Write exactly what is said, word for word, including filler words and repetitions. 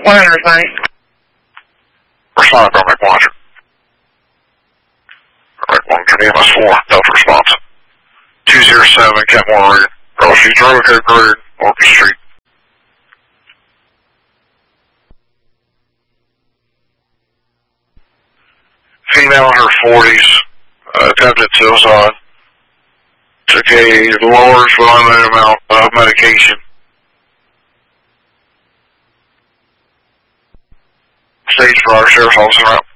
one hundred ninety. Respond, I'll make one. Alright, one to E M S four, Delta response. two zero seven, Kentmore Reed. Girl, she's Road Code Grid, Orchid Street. Female in her forties, uh, attempted suicide. Took a large but unlimited amount of medication. Stage for our sheriff's officer out.